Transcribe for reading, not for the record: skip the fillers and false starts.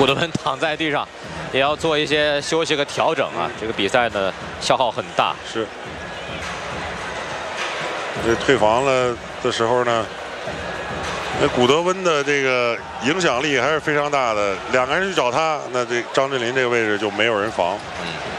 古德温躺在地上，也要做一些休息和调整啊。这个比赛呢，消耗很大。 是。这退防了的时候呢，那古德温的这个影响力还是非常大的。两个人去找他，那这张镇麟这个位置就没有人防。